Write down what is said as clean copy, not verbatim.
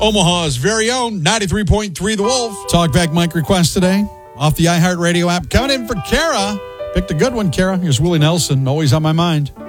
Omaha's very own 93.3 The Wolf. Talkback Mike request today off the iHeartRadio app. Coming in for Kara. Picked a good one, Kara. Here's Willie Nelson, always on my mind.